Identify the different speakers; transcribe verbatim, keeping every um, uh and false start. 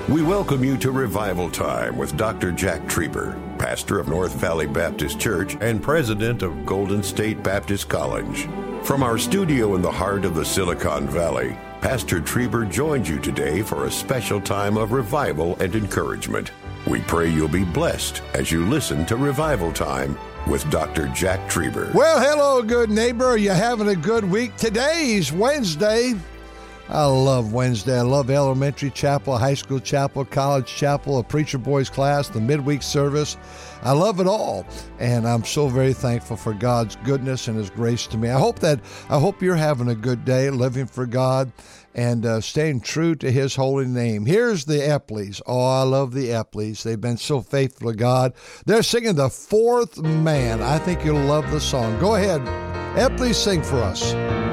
Speaker 1: We welcome you to Revival Time with Doctor Jack Trieber, pastor of North Valley Baptist Church and president of Golden State Baptist College. From our studio in the heart of the Silicon Valley, Pastor Trieber joins you today for a special time of revival and encouragement. We pray you'll be blessed as you listen to Revival Time with Doctor Jack Trieber.
Speaker 2: Well, hello, good neighbor. Are you having a good week? Today's Wednesday. I love Wednesday. I love elementary chapel, high school chapel, college chapel, a preacher boys class, the midweek service. I love it all, and I'm so very thankful for God's goodness and His grace to me. I hope that I hope you're having a good day, living for God, and uh, staying true to His holy name. Here's the Epleys. Oh, I love the Epleys. They've been so faithful to God. They're singing The Fourth Man. I think you'll love the song. Go ahead, Epleys, sing for us.